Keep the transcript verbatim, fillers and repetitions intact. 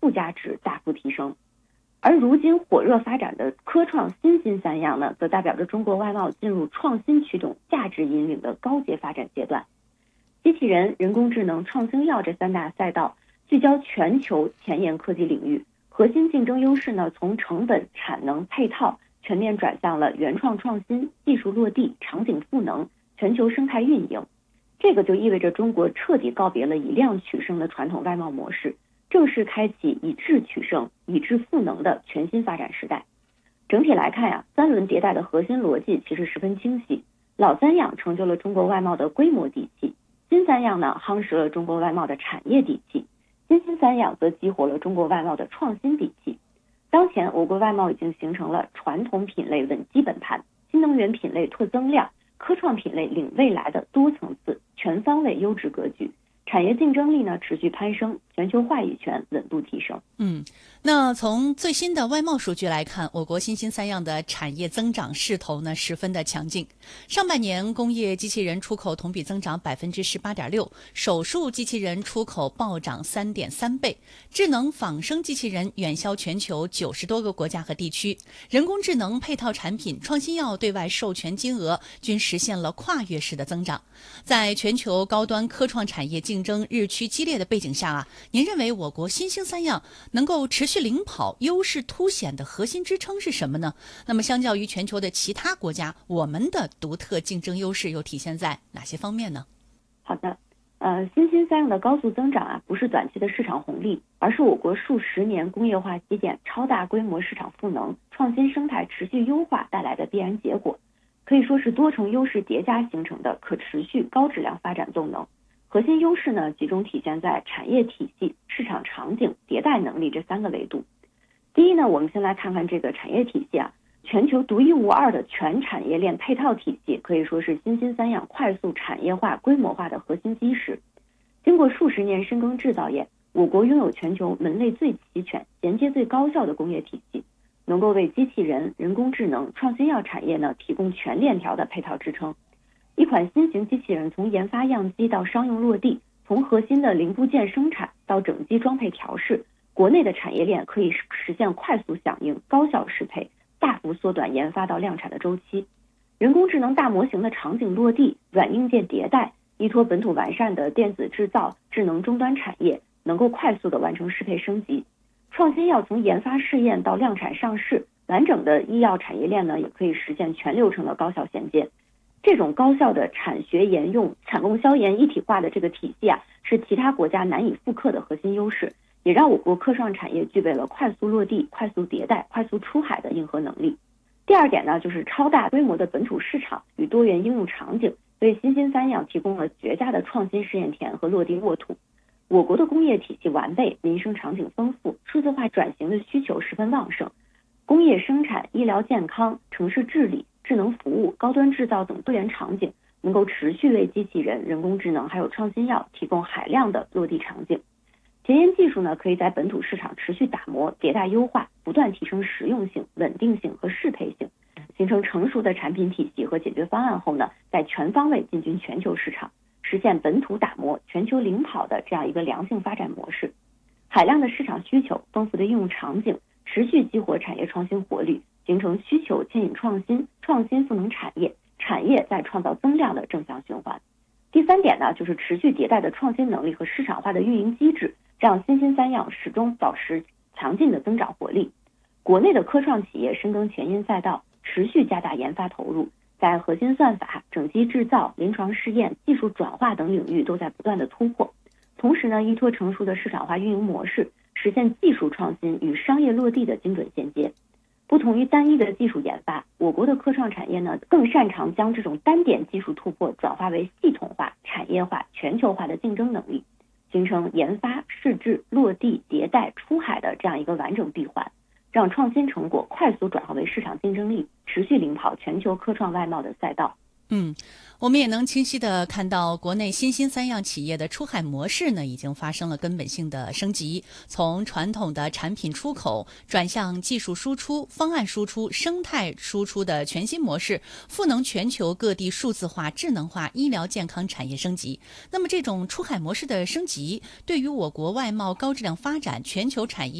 附加值大幅提升。而如今火热发展的科创新兴三样呢，则代表着中国外贸进入创新驱动、价值引领的高阶发展阶段。机器人、人工智能、创新药这三大赛道聚焦全球前沿科技领域，核心竞争优势呢，从成本、产能、配套全面转向了原创创新、技术落地、场景赋能、全球生态运营。这个就意味着中国彻底告别了以量取胜的传统外贸模式，正式开启以质取胜、以质赋能的全新发展时代。整体来看呀、啊，三轮迭代的核心逻辑其实十分清晰。老三样成就了中国外贸的规模底气，新三样呢夯实了中国外贸的产业底气，新兴三样则激活了中国外贸的创新底气。当前我国外贸已经形成了传统品类稳基本盘、新能源品类拓增量、科创品类领未来的多层次、全方位优质格局，产业竞争力呢持续攀升，全球话语权稳步提升。 嗯，那从最新的外贸数据来看，我国新兴三样的产业增长势头呢十分的强劲。上半年工业机器人出口同比增长百分之十八点六，手术机器人出口暴涨三点三倍，智能仿生机器人远销全球九十多个国家和地区，人工智能配套产品、创新药对外授权金额均实现了跨越式的增长。在全球高端科创产业竞争日趋激烈的背景下啊，您认为我国新兴三样能够持续领跑、优势凸显的核心支撑是什么呢？那么相较于全球的其他国家，我们的独特竞争优势又体现在哪些方面呢？ 好的，呃，新兴三样的高速增长啊，不是短期的市场红利，而是我国数十年工业化基建、超大规模市场赋能、创新生态持续优化带来的必然结果，可以说是多重优势叠加形成的可持续高质量发展动能。核心优势呢，集中体现在产业体系、市场场景、迭代能力这三个维度。第一呢，我们先来看看这个产业体系啊，全球独一无二的全产业链配套体系，可以说是新兴三样快速产业化、规模化的核心基石。经过数十年深耕制造业，我国拥有全球门类最齐全、衔接最高效的工业体系，能够为机器人、人工智能、创新药产业呢提供全链条的配套支撑。一款新型机器人从研发样机到商用落地，从核心的零部件生产到整机装配调试，国内的产业链可以实现快速响应、高效适配，大幅缩短研发到量产的周期。人工智能大模型的场景落地、软硬件迭代，依托本土完善的电子制造、智能终端产业，能够快速的完成适配升级。创新药从研发试验到量产上市，完整的医药产业链呢，也可以实现全流程的高效衔接。这种高效的产学研用、产供销研一体化的这个体系啊，是其他国家难以复刻的核心优势，也让我国科创产业具备了快速落地、快速迭代、快速出海的硬核能力。第二点呢，就是超大规模的本土市场与多元应用场景，为新兴三样提供了绝佳的创新试验田和落地沃土。我国的工业体系完备，民生场景丰富，数字化转型的需求十分旺盛，工业生产、医疗健康、城市治理、智能服务、高端制造等多元场景，能够持续为机器人、人工智能还有创新药提供海量的落地场景。前沿技术呢，可以在本土市场持续打磨、迭代优化，不断提升实用性、稳定性和适配性，形成成熟的产品体系和解决方案后呢，在全方位进军全球市场，实现本土打磨、全球领跑的这样一个良性发展模式。海量的市场需求、丰富的应用场景，持续激活产业创新活力，形成需求牵引创新、创新赋能产业、产业在创造增量的正向循环。第三点呢，就是持续迭代的创新能力和市场化的运营机制，让新兴三样始终保持强劲的增长活力。国内的科创企业深耕前沿赛道，持续加大研发投入，在核心算法、整机制造、临床试验、技术转化等领域都在不断的突破。同时呢，依托成熟的市场化运营模式，实现技术创新与商业落地的精准衔接。不同于单一的技术研发，我国的科创产业呢，更擅长将这种单点技术突破转化为系统化、产业化、全球化的竞争能力，形成研发、试制、落地、迭代、出海的这样一个完整闭环，让创新成果快速转化为市场竞争力，持续领跑全球科创外贸的赛道。 嗯，我们也能清晰地看到，国内新兴三样企业的出海模式呢，已经发生了根本性的升级，从传统的产品出口转向技术输出、方案输出、生态输出的全新模式，赋能全球各地数字化、智能化、医疗健康产业升级。那么，这种出海模式的升级，对于我国外贸高质量发展、全球产业